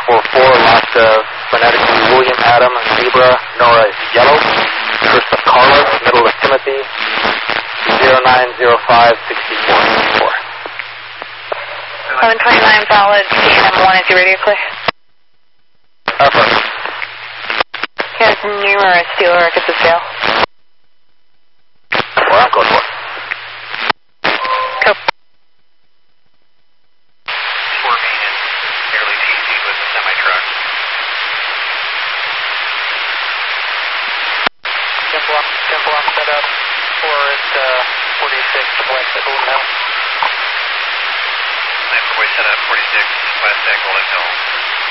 444, lost phonetically William, Adam, and Zebra. Nora is yellow. First of Carlos, middle of Timothy. 0905-6464. 1129 valid, KNM1, is your radio clear? Affirmative. Has numerous steel records of fail. Well, I'm code 4. Cope. 4 main and nearly TC with a semi-truck. Temple up set up for at 46 west at Golden Hill. 9-4 set up, 46 west at Golden Hill.